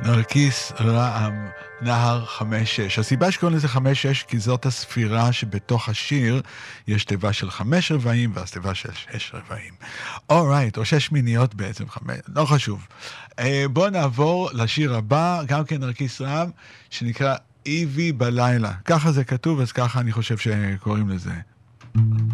נרקיס רעם, נהר 5-6. הסיבה שקוראים לזה 5-6 כי זאת הספירה שבתוך השיר יש תיבה של 5 רבעים ואז תיבה של 6 רבעים. אורייט, או 6 מיניות בעצם, 5, לא חשוב. בואו נעבור לשיר הבא, גם כן נרקיס רעם, שנקרא איבי בלילה. ככה זה כתוב, אז ככה אני חושב שקוראים לזה.